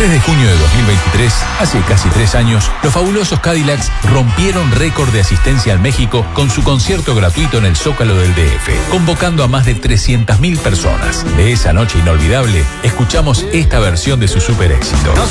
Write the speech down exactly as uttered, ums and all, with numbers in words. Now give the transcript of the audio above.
tres de junio de dos mil veintitrés, hace casi tres años, los fabulosos Cadillacs rompieron récord de asistencia al México con su concierto gratuito en el Zócalo del D F, convocando a más de trescientas mil personas. De esa noche inolvidable, escuchamos esta versión de su super éxito. No